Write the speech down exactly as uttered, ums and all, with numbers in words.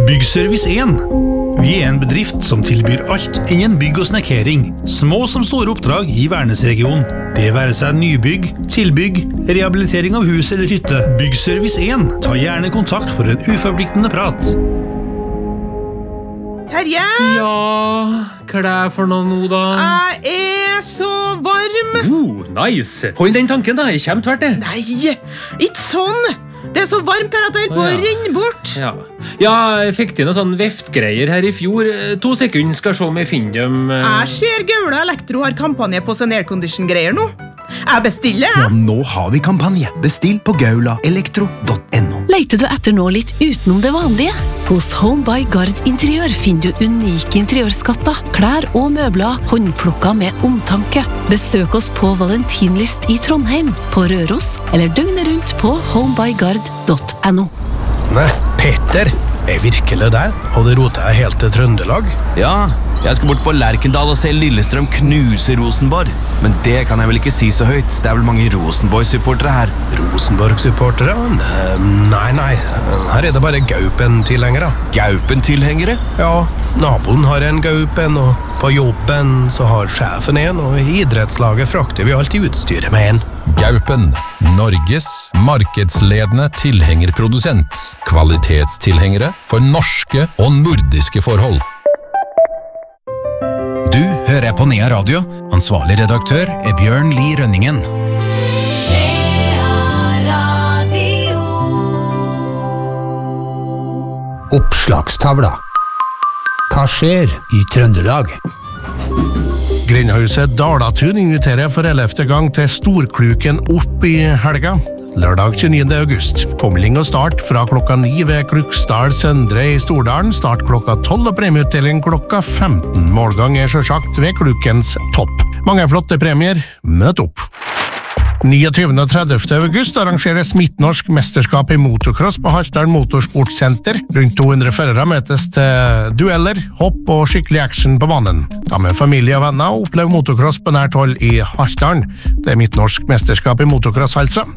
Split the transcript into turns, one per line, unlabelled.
Byggservice en. Vi er en bedrift som tilbyr alt innen bygg og snekkering. Små som store oppdrag i Værnesregionen. Det være seg nybygg, tilbygg, rehabilitering av hus eller hytte. Byggservice en. Ta gjerne kontakt for en uforpliktende prat.
Terje?
Ja, hva er det for noe nå da?
Jeg er så varm.
Oh, nice. Hold den tanken da, jeg kommer tvert det.
Nei, ikke sånn. Det er så varmt her at jeg er på å
Å, ja.
renne bort.
Ja. ja, jeg fikk til noen sånne veftgreier her i fjor. To sekunder skal jeg se om jeg finner dem.
Jeg ser Gaula Elektro har kampanje på sånne aircondition-greier nå. Jeg bestiller,
Ja,
jeg.
nå har vi kampanje. Bestill på gaula elektro punktum no.
Leiter du etter noe litt utenom det vanlige? Hos Home by Gard Interiør finner du unike interiørskatter, klær og møbler, håndplukka med omtanke. Besøk oss på Valentinlyst i Trondheim, på Røros, eller døgnet rundt på homebygard punktum no.
Nei, Peter, er virkelig det? Og det roter jeg helt til Trøndelag.
Ja, jeg skal bort på Lerkendal og se Lillestrøm knuse Rosenborg. Men det kan jeg vel ikke si så høyt. Det er vel mange Rosenborg-supportere her.
Rosenborg-supportere? Nei, nei. Her er det bare Gaupen-tilhengere.
Gaupen-tilhengere?
Ja, naboen har en Gaupen, og på jobben så har sjefen en, og i idrettslaget frakter vi alltid utstyret med en.
Gaupen, Norges markedsledende tilhengerprodusent. Kvalitetstilhengere for norske og nordiske forhold.
Du hører på Nea Radio. Ansvarlig redaktør er Bjørn Lie Rønningen.
Oppslagstavla. Hva skjer i Trøndelag?
Grindhuset Dalatun inviterer for ellevte gang til Storkluken opp i helga. Lørdag tjueniende august. Påmelding og start fra klokka ni ved Kruksdal Søndre i Stordalen. Start klokka tolv og premieutdeling klokka femten. Målgang er selvsagt ved Klukens topp. Mange flotte premier. Møt opp. niogtyvende og tredivte august arrangeres Midtnorsk mesterskap i motocross på Haltdal Motorsportsenter. Rundt to hundre førere møtes til dueller, hopp og skikkelig action på banen. Ta med familie og venner og opplev motocross på nært hold i Haltdalen. Det er Midtnorsk mesterskap i motocross altså.